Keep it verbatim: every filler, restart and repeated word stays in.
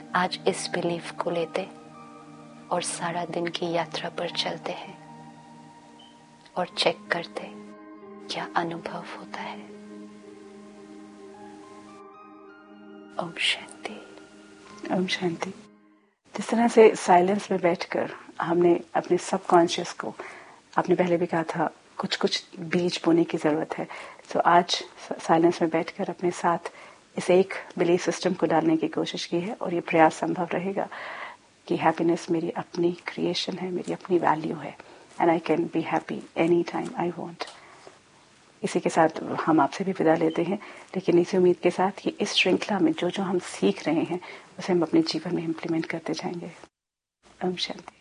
आज इस बिलीफ को लेते और सारा दिन की यात्रा पर चलते हैं और चेक करते क्या अनुभव होता है। ओम शांति। ओम शांति। जिस तरह से साइलेंस में बैठकर हमने अपने सबकॉन्शियस को, आपने पहले भी कहा था, कुछ कुछ बीज बोने की जरूरत है, तो आज साइलेंस में बैठकर अपने साथ इस एक बिलीफ सिस्टम को डालने की कोशिश की है और ये प्रयास संभव रहेगा कि हैप्पीनेस मेरी अपनी क्रिएशन है, मेरी अपनी वैल्यू है, and I can be happy any time I want. इसी के साथ हम आपसे भी विदा लेते हैं, लेकिन इसी उम्मीद के साथ कि इस श्रृंखला में जो जो हम सीख रहे हैं उसे हम अपने जीवन में इम्प्लीमेंट करते जाएंगे। ओम शांति।